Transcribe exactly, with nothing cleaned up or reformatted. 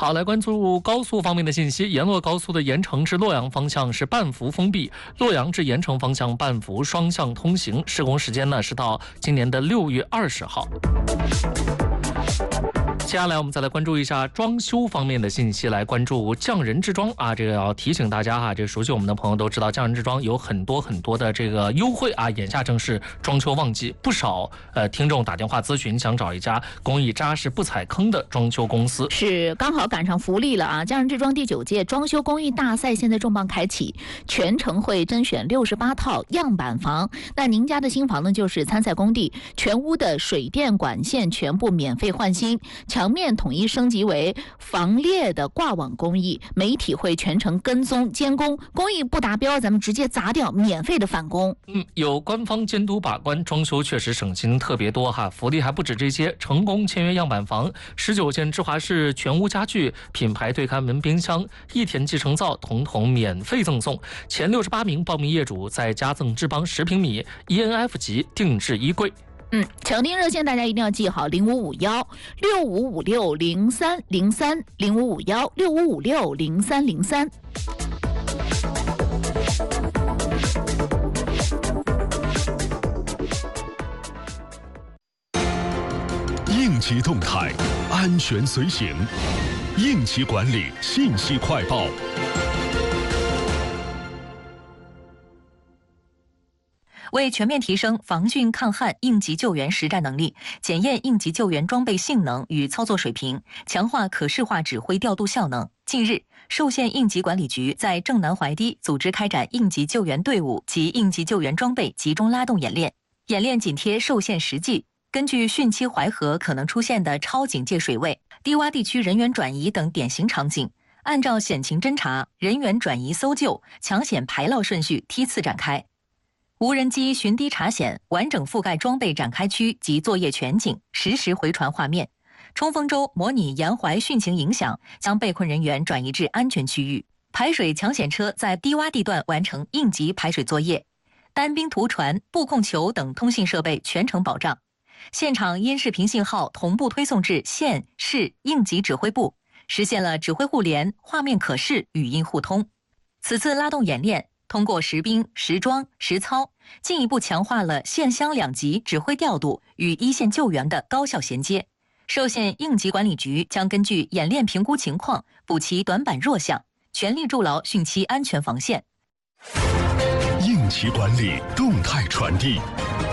好，来关注高速方面的信息。沿洛高速的盐城至洛阳方向是半幅封闭，洛阳至盐城方向半幅双向通行。施工时间呢是到今年的六月二十号。接下来我们再来关注一下装修方面的信息，来关注匠人之庄啊，这个要提醒大家哈，这个熟悉我们的朋友都知道，匠人之庄有很多很多的这个优惠啊，眼下正是装修旺季，不少呃听众打电话咨询，想找一家工艺扎实不踩坑的装修公司， 是刚好赶上福利了啊！匠人之庄第九届装修工艺大赛现在重磅开启，全程会甄选六十八套样板房。那您家的新房呢，就是参赛工地，全屋的水电管线全部免费换新。墙面统一升级为防裂的挂网工艺，媒体会全程跟踪监工，工艺不达标咱们直接砸掉，免费的返工。 嗯，有官方监督把关，装修确实省心特别多哈，福利还不止这些，成功签约样板房，十九件芝华士全屋家具、品牌对开门冰箱、益田继承灶统统免费赠送，前六十八名报名业主再加赠智邦十平米 E N F 级定制衣柜。 嗯，抢订热线大家一定要记好，零五五幺六五五六零三零三，零五五幺六五五六零三零三。 应急动态，安全随行，应急管理信息快报。 为全面提升防汛抗旱应急救援实战能力，检验应急救援装备性能与操作水平，强化可视化指挥调度效能，近日，寿县应急管理局在正南淮堤组织开展应急救援队伍及应急救援装备集中拉动演练。演练紧贴寿县实际，根据汛期淮河可能出现的超警戒水位、低洼地区人员转移等典型场景，按照险情侦查、人员转移搜救、抢险排涝顺序梯次展开。无人机巡堤查险，完整覆盖装备展开区及作业全景，实时回传画面。冲锋舟模拟沿淮汛情影响，将被困人员转移至安全区域。排水抢险车在低洼地段完成应急排水作业。单兵图传、布控球等通信设备全程保障。现场音视频信号同步推送至县市应急指挥部，实现了指挥互联、画面可视、语音互通。此次拉动演练，通过实兵、实装、实操，进一步强化了县乡两级指挥调度与一线救援的高效衔接。寿县应急管理局将根据演练评估情况，补齐短板弱项，全力筑牢汛期安全防线。 应急管理动态传递，